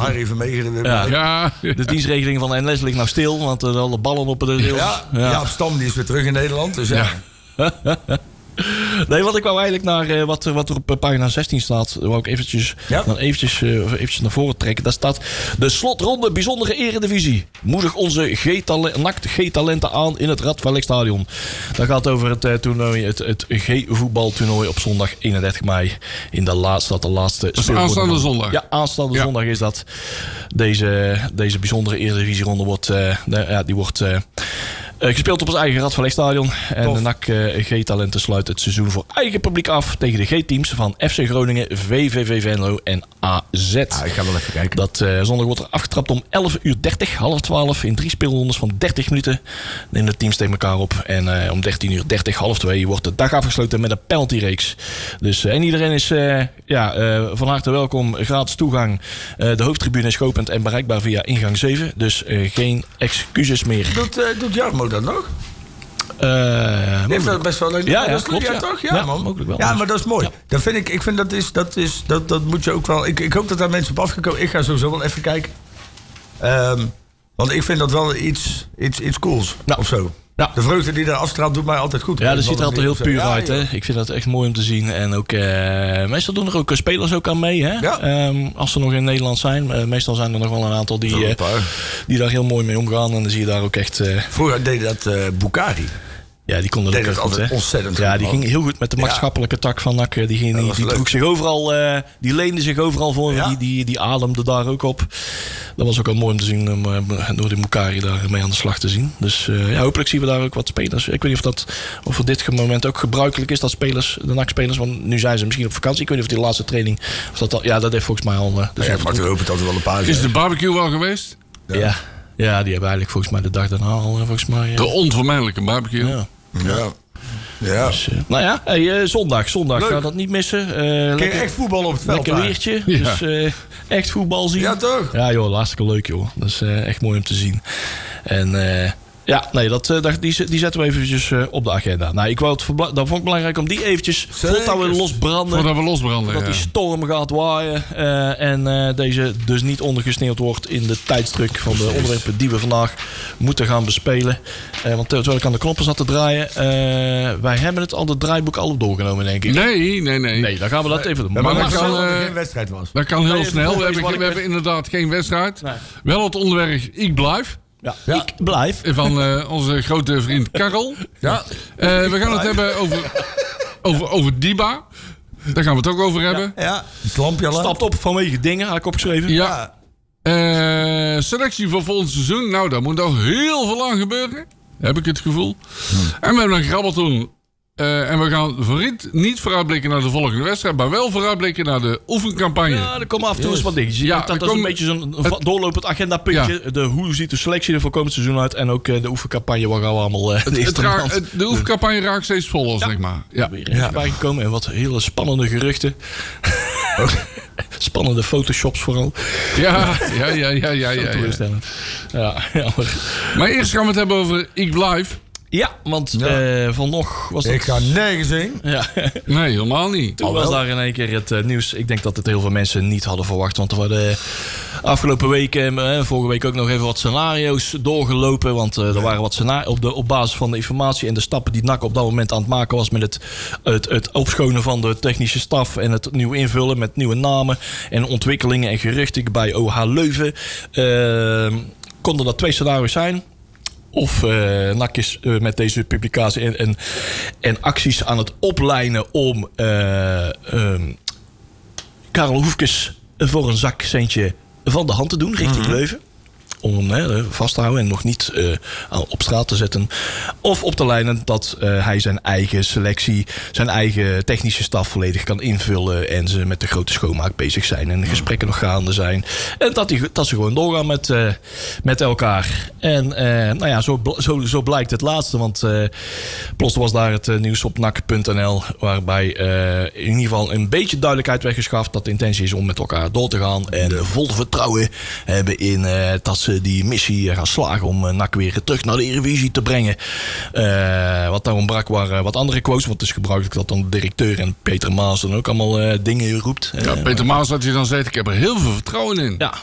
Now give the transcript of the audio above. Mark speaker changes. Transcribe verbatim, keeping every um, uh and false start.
Speaker 1: Harry Vermegen.
Speaker 2: Ja.
Speaker 3: Ja.
Speaker 2: De dienstregeling van de N L S ligt nou stil, want er alle ballen op de rails.
Speaker 1: Ja, ja. Jaap Stam die is weer terug in Nederland. Dus ja.
Speaker 3: Ja.
Speaker 2: Nee, wat ik wou eigenlijk naar uh, wat, wat er op uh, pagina zestien staat, wou ik eventjes,
Speaker 1: Ja.
Speaker 2: dan eventjes, uh, eventjes naar voren trekken. Daar staat de slotronde bijzondere eredivisie. Moedig onze G-talen- N A C G-talenten aan in het Radverlegstadion. Dat gaat over het uh, toernooi, het, het G-voetbaltoernooi op zondag eenendertig mei. In de laatste, dat de laatste.
Speaker 3: Dat is aanstaande
Speaker 2: van,
Speaker 3: zondag.
Speaker 2: Ja, aanstaande
Speaker 3: Ja.
Speaker 2: zondag is dat. Deze, deze bijzondere eredivisieronde wordt, uh, de, ja, die wordt uh, Uh, gespeeld op het eigen Radverlegstadion. En
Speaker 1: Tof.
Speaker 2: de N A C uh, G-talenten sluiten het seizoen voor eigen publiek af tegen de G-teams van F C Groningen, V V V Venlo en A Z.
Speaker 1: Ja, ik ga wel even kijken.
Speaker 2: Dat uh, zondag wordt er afgetrapt om elf uur dertig, half twaalf, in drie speelrondes van dertig minuten. Nemen de teams tegen elkaar op. En uh, om dertien uur dertig, half twee, wordt de dag afgesloten met een penaltyreeks. Dus, uh, en iedereen is uh, ja, uh, van harte welkom. Gratis toegang. Uh, de hoofdtribune is geopend en bereikbaar via ingang zeven. Dus uh, geen excuses meer.
Speaker 1: Doet, uh, doet Jarmo dat nog?
Speaker 2: Uh,
Speaker 1: Die heeft dat best wel leuk.
Speaker 2: Ja, ja,
Speaker 1: dat is
Speaker 2: klopt,
Speaker 1: ja,
Speaker 2: ja.
Speaker 1: toch? Ja,
Speaker 2: Ja,
Speaker 1: man.
Speaker 2: mogelijk wel.
Speaker 1: Ja, maar dat is mooi.
Speaker 2: Ja.
Speaker 1: Dat vind ik, ik vind dat is, dat is, dat, dat moet je ook wel. Ik, ik hoop dat daar mensen op afgekomen. Ik ga sowieso wel even kijken. Um, want ik vind dat wel iets, iets, iets cools.
Speaker 2: Nou.
Speaker 1: Of zo.
Speaker 2: Ja.
Speaker 1: De vreugde die daar afstraalt doet mij altijd goed.
Speaker 2: Ja, dat ziet er altijd heel puur
Speaker 1: ja,
Speaker 2: uit. Hè? Ik vind dat echt mooi om te zien. En ook, uh, meestal doen er ook spelers ook aan mee. Hè?
Speaker 1: Ja.
Speaker 2: Um, als ze nog in Nederland zijn. Uh, meestal zijn er nog wel een aantal die, uh, die daar heel mooi mee omgaan. En dan zie je daar ook echt... Uh,
Speaker 1: Vroeger deed dat uh, Bukari.
Speaker 2: Ja, die konden
Speaker 1: deed
Speaker 2: ook
Speaker 1: dat
Speaker 2: echt goed,
Speaker 1: altijd
Speaker 2: hè?
Speaker 1: ontzettend
Speaker 2: Ja,
Speaker 1: goed,
Speaker 2: die
Speaker 1: man.
Speaker 2: ging heel goed met de maatschappelijke tak van N A C. Die, ging,
Speaker 1: Ja,
Speaker 2: die,
Speaker 1: dat
Speaker 2: die
Speaker 1: was
Speaker 2: droeg
Speaker 1: leuk.
Speaker 2: zich overal... Uh, die leende zich overal voor.
Speaker 1: Ja.
Speaker 2: Die, die, die ademde daar ook op. Dat was ook wel mooi om te zien. Om uh, door die Mukari daar mee aan de slag te zien. Dus uh, ja, hopelijk zien we daar ook wat spelers. Ik weet niet of dat of voor dit moment ook gebruikelijk is. Dat spelers, de N A C-spelers... Want nu zijn ze misschien op vakantie. Ik weet niet of die laatste training... Of dat al, ja, dat heeft volgens mij al... Uh, dus
Speaker 1: Ja,
Speaker 2: even
Speaker 1: maar
Speaker 2: goed.
Speaker 1: ik hoop het altijd wel een paar
Speaker 3: Is
Speaker 1: zijn.
Speaker 3: de barbecue wel geweest?
Speaker 2: ja. ja. Ja, die hebben eigenlijk volgens mij de dag daarna al... Uh, volgens mij, uh,
Speaker 3: De onvermijdelijke barbecue.
Speaker 2: ja.
Speaker 1: Ja. Ja.
Speaker 2: Dus, uh, nou ja, hey, uh, zondag. Zondag.
Speaker 1: Leuk.
Speaker 2: Ga dat niet missen. Uh,
Speaker 1: Kun je
Speaker 2: lekker,
Speaker 1: echt voetballen op het veld?
Speaker 2: lekker
Speaker 1: daar?
Speaker 2: weertje.
Speaker 3: Ja.
Speaker 2: Dus uh, echt voetbal zien.
Speaker 1: Ja, toch?
Speaker 2: Ja joh, hartstikke leuk joh. Dat is uh, echt mooi om te zien. En uh, ja, nee, dat, uh, dat, die, die zetten we eventjes uh, op de agenda. Nou, ik wou het verbla- dat vond ik belangrijk om die eventjes...
Speaker 1: Zeker.
Speaker 2: Voordat we losbranden...
Speaker 3: Voordat we losbranden.
Speaker 2: Dat
Speaker 3: Ja.
Speaker 2: die storm gaat waaien uh, en uh, deze dus niet ondergesneeuwd wordt in de tijdsdruk van de onderwerpen die we vandaag moeten gaan bespelen. Uh, want terwijl ik aan de knoppen zat te draaien, uh, wij hebben het al, het draaiboek al doorgenomen, denk ik.
Speaker 3: Nee, nee, nee.
Speaker 2: Nee, dan gaan we dat even doen.
Speaker 1: Ja,
Speaker 2: Maar,
Speaker 1: maar
Speaker 3: dat
Speaker 1: dat
Speaker 3: kan,
Speaker 1: kan, dat er
Speaker 3: eh,
Speaker 1: geen wedstrijd was.
Speaker 3: Dat kan heel
Speaker 2: Nee,
Speaker 3: snel. We
Speaker 2: volgens
Speaker 3: hebben,
Speaker 2: wat
Speaker 3: we
Speaker 2: ik
Speaker 3: hebben inderdaad geen wedstrijd.
Speaker 2: Nee.
Speaker 3: Wel het onderwerp Ik Blijf.
Speaker 2: ja,
Speaker 1: Ja.
Speaker 2: ik blijf.
Speaker 3: Van uh, onze grote vriend Karel.
Speaker 1: Ja.
Speaker 3: Uh, we gaan het hebben over, over, over Diba. Daar gaan we het ook over hebben.
Speaker 1: Ja. Het lampje al aan.
Speaker 2: Stapt op vanwege dingen, had ik opgeschreven.
Speaker 3: Ja. Uh, selectie voor volgend seizoen. Nou, daar moet nog heel veel aan gebeuren. Heb ik het gevoel. Hmm. En we hebben een grabbelton. Uh, en we gaan vooruit, niet vooruitblikken naar de volgende wedstrijd, maar wel vooruitblikken naar de oefencampagne.
Speaker 2: Ja, er komen af en toe eens wat dingetjes.
Speaker 3: Ja,
Speaker 2: Ja, dat
Speaker 3: er
Speaker 2: dat is een
Speaker 3: komen-
Speaker 2: beetje zo'n het, doorlopend agendapuntje. Ja. De, hoe ziet de selectie er voor komend seizoen uit? En ook uh, de oefencampagne waar gaan we allemaal... Uh,
Speaker 3: het, het raakt, het, de oefencampagne raakt steeds voller,
Speaker 2: ja.
Speaker 3: zeg maar. Ja.
Speaker 2: Er is bijgekomen en wat hele spannende geruchten. Spannende photoshops vooral.
Speaker 3: Ja, ja, ja, ja, ja, ja, ja.
Speaker 2: Teleurstellend. Ja, jammer.
Speaker 3: Maar eerst gaan we het hebben over Ik Blijf.
Speaker 2: Ja, want
Speaker 1: Ja.
Speaker 2: Uh, van nog was dat...
Speaker 1: Ik ga nergens heen.
Speaker 2: Ja.
Speaker 3: Nee, helemaal niet.
Speaker 2: Toen
Speaker 1: Al
Speaker 2: was
Speaker 1: wel.
Speaker 2: daar in één keer het uh, nieuws. Ik denk dat het heel veel mensen niet hadden verwacht. Want er waren uh, afgelopen weken, uh, vorige week ook nog even wat scenario's doorgelopen. Want uh, er waren wat scenario's op, de, op basis van de informatie en de stappen die N A C op dat moment aan het maken was. Met het, het, het opschonen van de technische staf en het nieuw invullen met nieuwe namen en ontwikkelingen en geruchten bij O H Leuven. Uh, konden dat twee scenario's zijn. Of uh, N A C is uh, met deze publicatie en, en, en acties aan het oplijnen om uh, um, Karel Hoefkes voor een zakcentje van de hand te doen richting mm-hmm. Leuven. Om hem hè, vast te houden en nog niet uh, op straat te zetten. Of op de lijnen dat uh, hij zijn eigen selectie, zijn eigen technische staf volledig kan invullen. En ze met de grote schoonmaak bezig zijn. En de gesprekken nog gaande zijn. En dat, die, dat ze gewoon doorgaan met, uh, met elkaar. En uh, nou ja, zo, zo, zo blijkt het laatste. Want uh, plots was daar het uh, nieuws op N A C punt N L. Waarbij uh, in ieder geval een beetje duidelijkheid werd geschaft. Dat de intentie is om met elkaar door te gaan. En de vol vertrouwen hebben in uh, dat ze die missie gaan slagen om N A C weer terug naar de Eredivisie te brengen. Uh, wat daar ontbrak waren wat andere quotes. Want het is gebruikelijk dat dan de directeur en Peter Maas dan ook allemaal uh, dingen roept.
Speaker 3: Ja, Peter Maas had je dan zegt, ik heb er heel veel vertrouwen in.
Speaker 2: Ja,